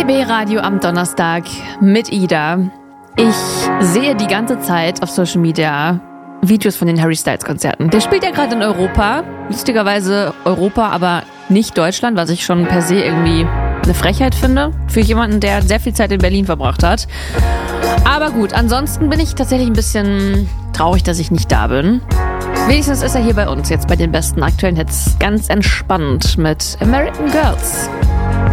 RBB Radio am Donnerstag mit Ida. Ich sehe die ganze Zeit auf Social Media Videos von den Harry Styles Konzerten. Der spielt ja gerade in Europa. Lustigerweise Europa, aber nicht Deutschland, was ich schon per se irgendwie eine Frechheit finde. Für jemanden, der sehr viel Zeit in Berlin verbracht hat. Aber gut, ansonsten bin ich tatsächlich ein bisschen traurig, dass ich nicht da bin. Wenigstens ist er hier bei uns, jetzt bei den besten aktuellen Hits, ganz entspannt mit American Girls.